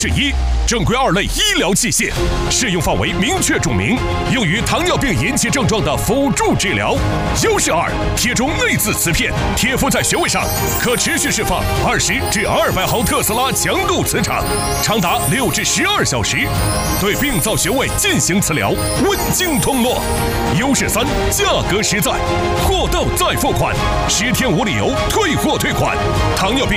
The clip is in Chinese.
之一，正规2类医疗器械，适用范围明确注明，用于糖尿病引起症状的辅助治疗。优势2，贴中内眦磁片，贴敷在穴位上，可持续释放20至200毫特斯拉强度磁场，长达6至12小时，对病灶穴位进行磁疗，温经通络。优势3，价格实在，货到再付款，10天无理由退货退款。糖尿病